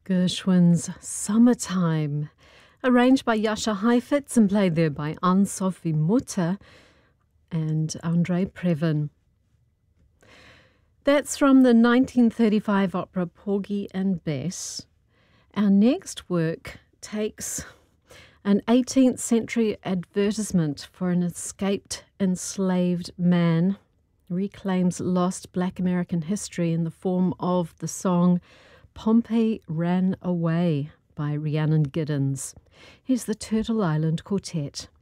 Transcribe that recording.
Gershwin's Summertime, arranged by Jascha Heifetz and played there by Anne-Sophie Mutter and Andre Previn. That's from the 1935 opera Porgy and Bess. Our next work takes an 18th century advertisement for an escaped enslaved man, reclaims lost Black American history in the form of the song Pompey Ran Away by Rhiannon Giddens. Here's the Turtle Island Quartet.